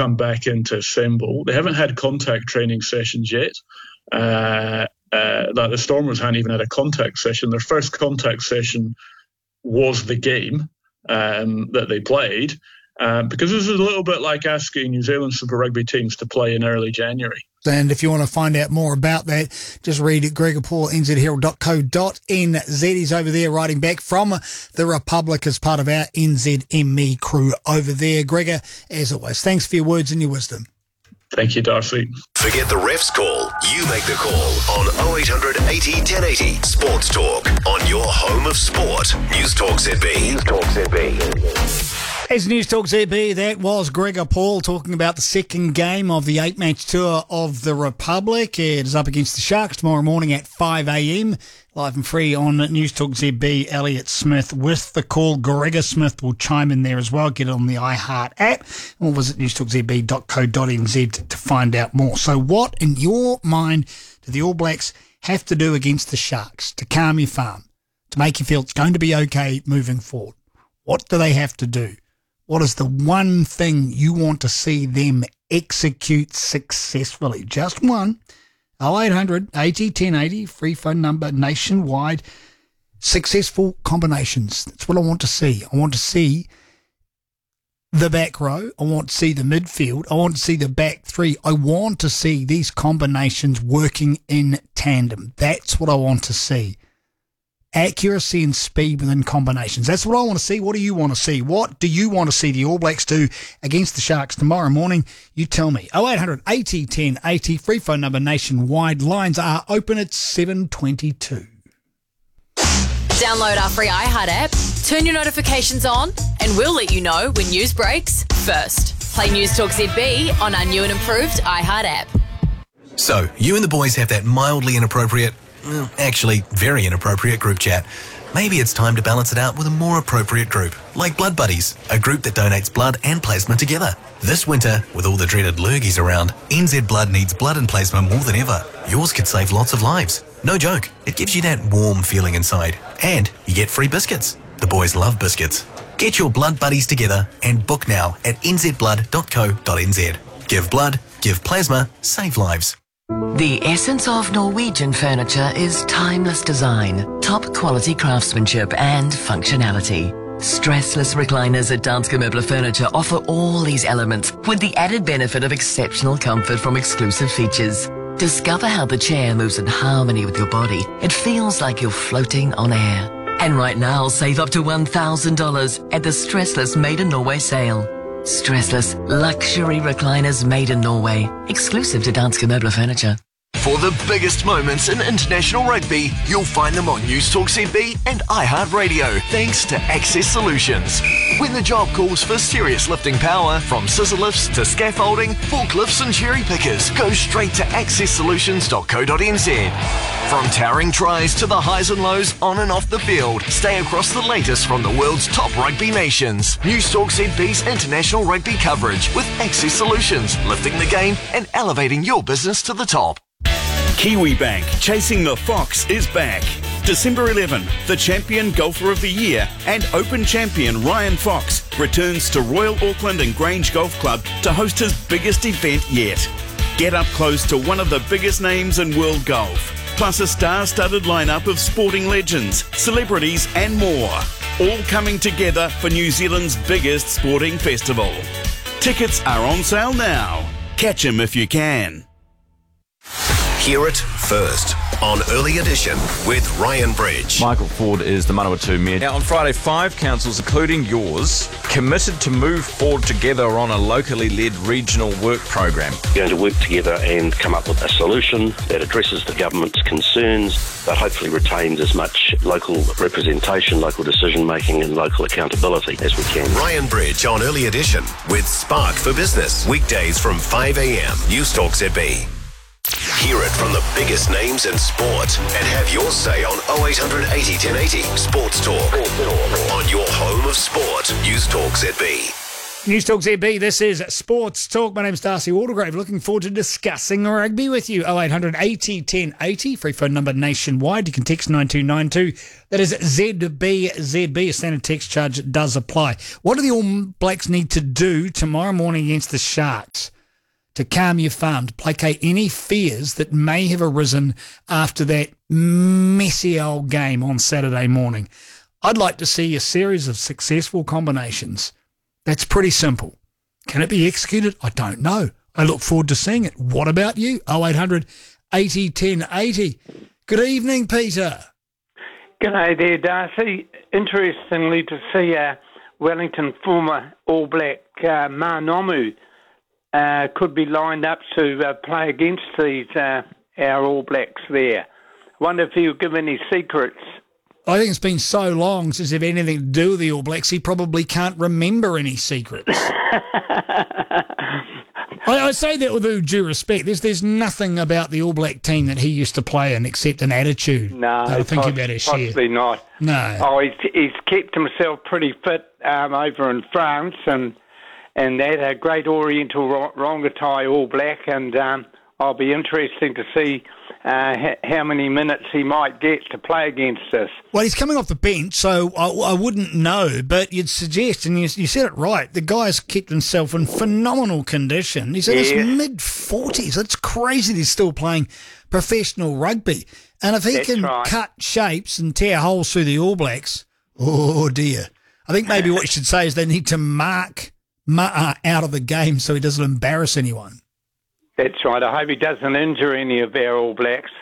come back in to assemble. They haven't had contact training sessions yet. The Stormers hadn't even had a contact session. Their first contact session was the game that they played, because this is a little bit like asking New Zealand Super Rugby teams to play in early January. And if you want to find out more about that, just read Gregor Paul, nzherald.co.nz. He's over there writing back from the Republic as part of our NZME crew over there. Gregor, as always, thanks for your words and your wisdom. Thank you, Darcy. Forget the ref's call. You make the call on 0800 80 1080 Sports Talk on your home of sport. News Talk ZB. News Talk ZB. As News Talk ZB, that was Gregor Paul talking about the second game of the 8-match tour of the Republic. It is up against the Sharks tomorrow morning at 5 a.m. Live and free on News Talk ZB. Elliot Smith with the call. Gregor Smith will chime in there as well. Get it on the iHeart app or visit newstalkzb.co.nz to find out more. So what, in your mind, do the All Blacks have to do against the Sharks to calm your farm, to make you feel it's going to be okay moving forward? What do they have to do? What is the one thing you want to see them execute successfully? Just one. 0800 80 1080, free phone number nationwide. Successful combinations. That's what I want to see. I want to see the back row. I want to see the midfield. I want to see the back three. I want to see these combinations working in tandem. That's what I want to see. Accuracy and speed within combinations. That's what I want to see. What do you want to see? What do you want to see the All Blacks do against the Sharks tomorrow morning? You tell me. 0800 80 1080, free phone number nationwide. Lines are open at 7:22. Download our free iHeart app, turn your notifications on, and we'll let you know when news breaks first. Play News Talk ZB on our new and improved iHeart app. So, you and the boys have that mildly inappropriate, actually very inappropriate group chat. Maybe it's time to balance it out with a more appropriate group, like Blood Buddies, a group that donates blood and plasma together. This winter, with all the dreaded lurgies around, NZ Blood needs blood and plasma more than ever. Yours could save lots of lives. No joke, it gives you that warm feeling inside. And you get free biscuits. The boys love biscuits. Get your Blood Buddies together and book now at nzblood.co.nz. Give blood, give plasma, save lives. The essence of Norwegian furniture is timeless design, top quality craftsmanship and functionality. Stressless recliners at Danske Møbler Furniture offer all these elements with the added benefit of exceptional comfort from exclusive features. Discover how the chair moves in harmony with your body. It feels like you're floating on air. And right now, save up to $1,000 at the Stressless Made in Norway sale. Stressless luxury recliners made in Norway, exclusive to Danske Møbler Furniture. For the biggest moments in international rugby, you'll find them on News Talk ZB and iHeartRadio, thanks to Access Solutions. When the job calls for serious lifting power, from scissor lifts to scaffolding, forklifts and cherry pickers, go straight to accesssolutions.co.nz. From towering tries to the highs and lows on and off the field, stay across the latest from the world's top rugby nations. News Talk ZB's international rugby coverage with Access Solutions, lifting the game and elevating your business to the top. Kiwibank Chasing the Fox is back. December 11, the champion golfer of the year and Open champion Ryan Fox returns to Royal Auckland and Grange Golf Club to host his biggest event yet. Get up close to one of the biggest names in world golf, plus a star-studded lineup of sporting legends, celebrities and more, all coming together for New Zealand's biggest sporting festival. Tickets are on sale now. Catch 'em if you can. Hear it first on Early Edition with Ryan Bridge. Michael Ford is the Manawatu Mayor. Now, on Friday, 5 councils, including yours, committed to move forward together on a locally led regional work program. We're going to work together and come up with a solution that addresses the government's concerns, but hopefully retains as much local representation, local decision-making and local accountability as we can. Ryan Bridge on Early Edition with Spark for Business. Weekdays from 5 a.m. News Talk ZB. Hear it from the biggest names in sport and have your say on 0800 80 1080 Sports Talk on your home of sport. News Talk ZB. News Talk ZB, this is Sports Talk. My name's Darcy Waldegrave. Looking forward to discussing rugby with you. 0800 80 1080, free phone number nationwide. You can text 9292. That is ZBZB. A standard text charge does apply. What do the All Blacks need to do tomorrow morning against the Sharks to calm your farm, to placate any fears that may have arisen after that messy old game on Saturday morning? I'd like to see a series of successful combinations. That's pretty simple. Can it be executed? I don't know. I look forward to seeing it. What about you? 0800 80 1080. Good evening, Peter. G'day there, Darcy. Interestingly to see Wellington former All Black Manomu could be lined up to play against these our All Blacks there. Wonder if he'll give any secrets. I think it's been so long since they've had anything to do with the All Blacks, he probably can't remember any secrets. I say that with all due respect. There's nothing about the All Black team that he used to play in except an attitude. No, I think about his share. Possibly not. No. Oh, he's kept himself pretty fit over in France, and that a great Oriental Rongotai All Black, and I'll be interesting to see how many minutes he might get to play against us. Well, he's coming off the bench, so I wouldn't know, but you'd suggest, and you said it right, the guy's kept himself in phenomenal condition. He's in his mid-40s. It's crazy that he's still playing professional rugby. And if he can cut shapes and tear holes through the All Blacks, oh dear. I think maybe what you should say is they need to mark out of the game so he doesn't embarrass anyone. That's right. I hope he doesn't injure any of our All Blacks.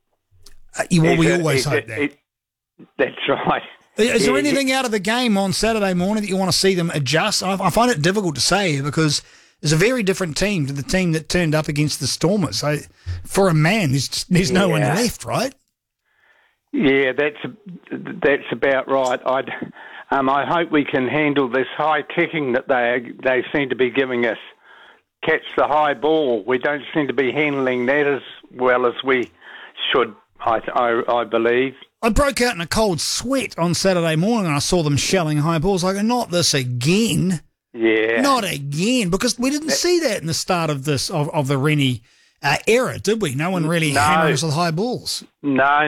We always hope that. That's right. Is there anything out of the game on Saturday morning that you want to see them adjust? I find it difficult to say because it's a very different team to the team that turned up against the Stormers. So for a man, there's no one left, right? Yeah, that's about right. I hope we can handle this high kicking that they seem to be giving us. Catch the high ball. We don't seem to be handling that as well as we should, I believe. I broke out in a cold sweat on Saturday morning and I saw them shelling high balls. I go, not this again. Yeah. Not again, because we didn't see that in the start of this of the Rennie era, did we? No one really hammered us with high balls. No.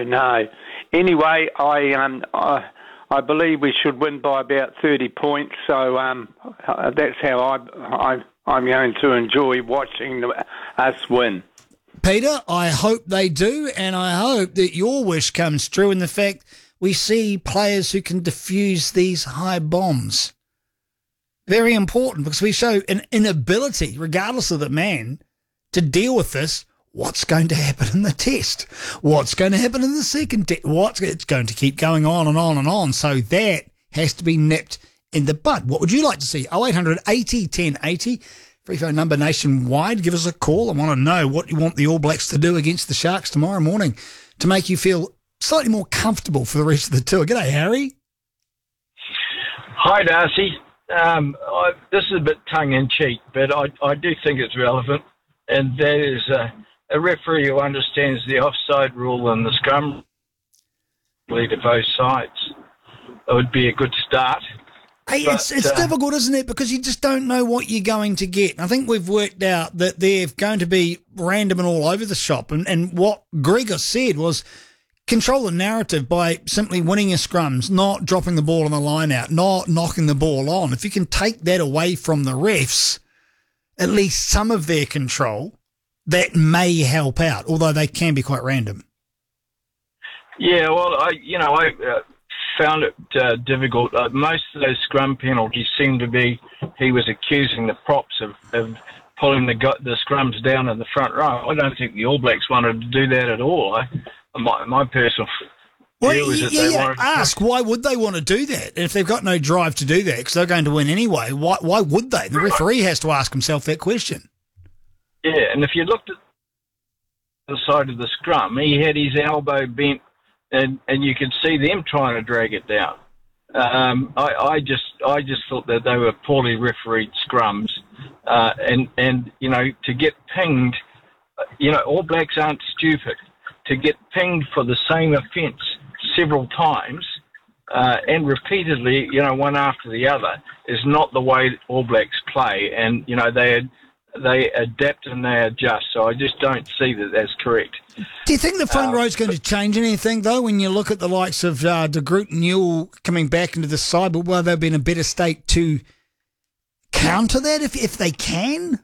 Anyway, I believe we should win by about 30 points, so that's how I'm going to enjoy watching us win. Peter, I hope they do, and I hope that your wish comes true in the fact we see players who can defuse these high bombs. Very important, because we show an inability, regardless of the man, to deal with this. What's going to happen in the test? What's going to happen in the second test? It's going to keep going on and on and on. So that has to be nipped in the bud. What would you like to see? 0800 80 1080, free phone number nationwide. Give us a call. I want to know what you want the All Blacks to do against the Sharks tomorrow morning to make you feel slightly more comfortable for the rest of the tour. G'day, Harry. Hi, Darcy. This is a bit tongue-in-cheek, but I do think it's relevant, and that is a referee who understands the offside rule and the scrum lead to both sides. It would be a good start. Hey, it's difficult, isn't it? Because you just don't know what you're going to get. I think we've worked out that they're going to be random and all over the shop. And what Gregor said was control the narrative by simply winning your scrums, not dropping the ball on the line out, not knocking the ball on. If you can take that away from the refs, at least some of their control, that may help out, although they can be quite random. Yeah, well, I found it difficult. Most of those scrum penalties seem to be he was accusing the props of pulling the scrums down in the front row. I don't think the All Blacks wanted to do that at all. My personal view is that they wanted to ask, why would they want to do that? And if they've got no drive to do that because they're going to win anyway, why would they? The referee has to ask himself that question. Yeah, and if you looked at the side of the scrum, he had his elbow bent, and you could see them trying to drag it down. I just thought that they were poorly refereed scrums, and to get pinged, All Blacks aren't stupid. To get pinged for the same offence several times and repeatedly, one after the other, is not the way All Blacks play. And, they adapt and they adjust. So I just don't see that that's correct. Do you think the front row's going to change anything, though, when you look at the likes of De Groot and Newell coming back into the side, but will they be in a better state to counter that if they can?